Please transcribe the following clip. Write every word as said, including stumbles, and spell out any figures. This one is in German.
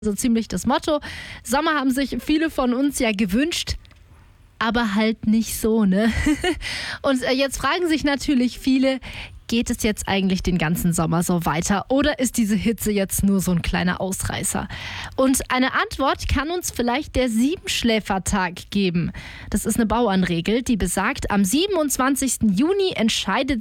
So ziemlich das Motto. Sommer haben sich viele von uns ja gewünscht, aber halt nicht so, ne? Und jetzt fragen sich natürlich viele, geht es jetzt eigentlich den ganzen Sommer so weiter oder ist diese Hitze jetzt nur so ein kleiner Ausreißer? Und eine Antwort kann uns vielleicht der Siebenschläfertag geben. Das ist eine Bauernregel, die besagt, am siebenundzwanzigsten Juni entscheidet